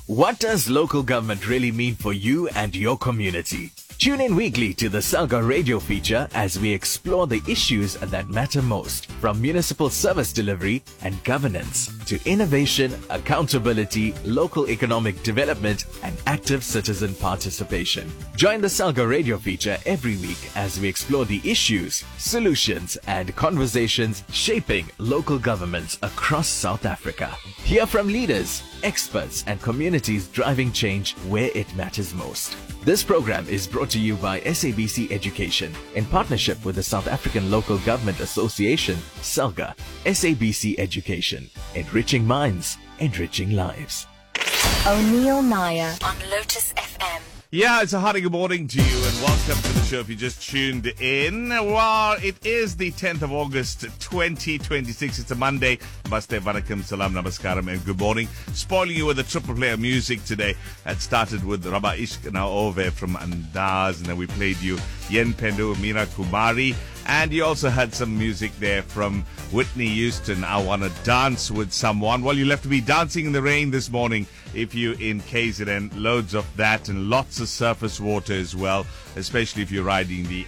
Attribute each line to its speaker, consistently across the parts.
Speaker 1: What does local government really mean for you and your community? Tune in weekly to the Salga radio feature as we explore the issues that matter most, from municipal service delivery and governance to innovation, accountability, local economic development, and active citizen participation. Join the Salga radio feature every week as we explore the issues, solutions, and conversations shaping local governments across South Africa. Hear from leaders, experts, and communities driving change where it matters most. This program is brought to you by SABC Education in partnership with the South African Local Government Association, SALGA. SABC Education, enriching minds, enriching lives.
Speaker 2: O'Neill Meyer on Lotus FM.
Speaker 3: Yeah, it's a hearty good morning to you and welcome to the show if you just tuned in. Well, it is the 10th of August 2026. It's a Monday. Namaste, vanakkam, salam, namaskaram and good morning. Spoiling you with a triple play of music today. That started with Rabba Ishq Na Ove from Andaz, and then we played you Yen Pendu, Meera Kumari. And you also had some music there from Whitney Houston, I Wanna Dance With Someone. Well, you'll have to be dancing in the rain this morning if you're in KZN. Loads of that and lots of surface water as well, especially if you're riding the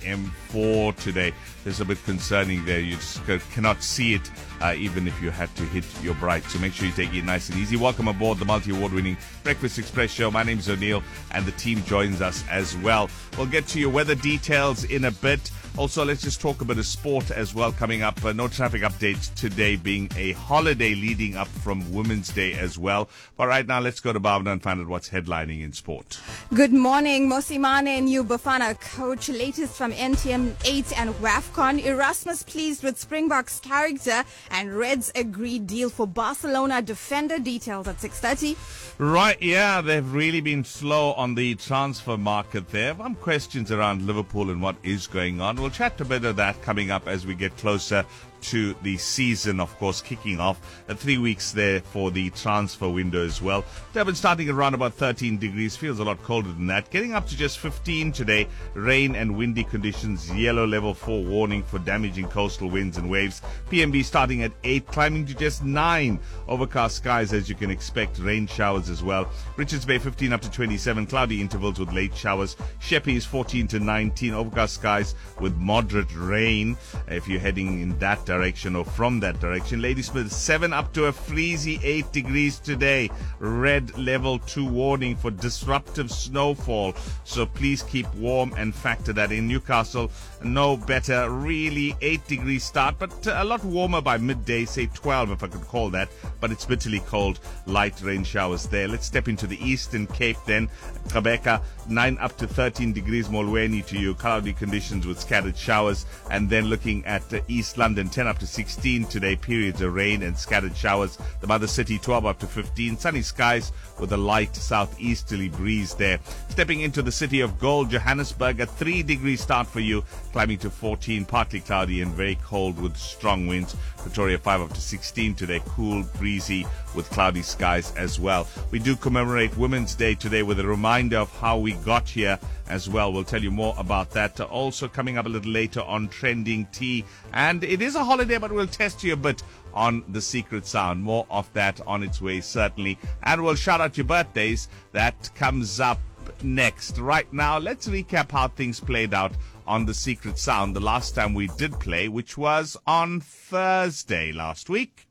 Speaker 3: M4 today. It's a bit concerning there. You just cannot see it even if you had to hit your brakes. So make sure you take it nice and easy. Welcome aboard the multi-award-winning Breakfast Express show. My name is O'Neill and the team joins us as well. We'll get to your weather details in a bit. Also, let's just talk a bit of sport as well coming up. No traffic updates today being a holiday leading up from Women's Day as well. But right now, let's go to Bhavna and find out what's headlining in sport.
Speaker 4: Good morning. Mosimane and New Bafana coach. Latest from NTM 8 and WAFCON. Erasmus pleased with Springboks' character and Reds agreed deal for Barcelona defender. Details at 6:30.
Speaker 3: Right, yeah, they've really been slow on the transfer market there. Some questions around Liverpool and what is going on. We'll chat a bit of that coming up as we get closer to the season, of course, kicking off. 3 weeks there for the transfer window as well. Durban starting around about 13 degrees. Feels a lot colder than that. Getting up to just 15 today. Rain and windy conditions. Yellow level 4 warning for damaging coastal winds and waves. PMB starting at 8, climbing to just 9. Overcast skies as you can expect. Rain showers as well. Richards Bay 15 up to 27. Cloudy intervals with late showers. Sheppey is 14 to 19. Overcast skies with moderate rain if you're heading in that direction or from that direction. Ladysmith 7 up to a freezy 8 degrees today. Red level 2 warning for disruptive snowfall. So please keep warm and factor that in. Newcastle, no better. Really 8 degrees start, but a lot warmer by midday, say 12 if I could call that. But it's bitterly cold. Light rain showers there. Let's step into the Eastern Cape then. Rebecca 9 up to 13 degrees. Molweni to you. Cloudy conditions with scattered showers. And then looking at East London 10 up to 16 today, periods of rain and scattered showers. The Mother City 12 up to 15, sunny skies with a light southeasterly breeze there. Stepping into the city of gold, Johannesburg, a 3 degree start for you, climbing to 14, partly cloudy and very cold with strong winds. Pretoria 5 up to 16 today, cool, breezy with cloudy skies as well. We do commemorate Women's Day today with a reminder of how we got here as well. We'll tell you more about that. Also coming up a little later on Trending Tea. And it is a holiday, but we'll test you a bit on the secret sound. More of that on its way, certainly. And we'll shout out your birthdays. That comes up next. Right now, let's recap how things played out on the secret sound the last time we did play, which was on Thursday last week.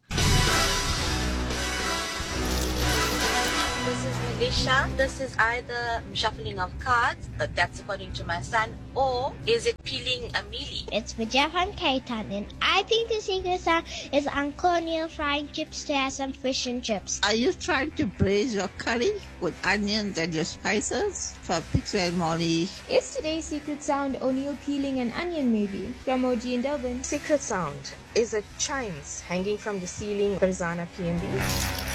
Speaker 5: This is Melisha. This is either shuffling of cards, but that's according to my son, or is it peeling a mealie?
Speaker 6: It's Vijay van Kaitan, and I think the secret sound is Uncle Neil frying chips to have some fish and chips.
Speaker 7: Are you trying to braise your curry with onions and your spices for Pixie and Molly?
Speaker 8: Is today's secret sound O'Neill peeling an onion maybe? From OG and Delvin.
Speaker 9: Secret sound is it chimes hanging from the ceiling, Barzana PMB.